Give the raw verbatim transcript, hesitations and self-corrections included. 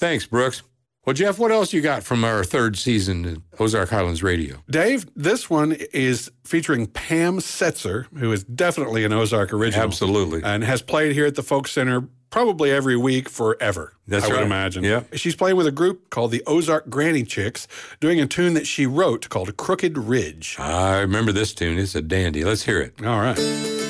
Thanks, Brooks. Well, Jeff, what else you got from our third season of Ozark Highlands Radio? Dave, this one is featuring Pam Setzer, who is definitely an Ozark original. Absolutely. And has played here at the Folk Center probably every week forever. That's I right. would imagine. Yeah. She's playing with a group called the Ozark Granny Chicks, doing a tune that she wrote called Crooked Ridge. I remember this tune. It's a dandy. Let's hear it. All right.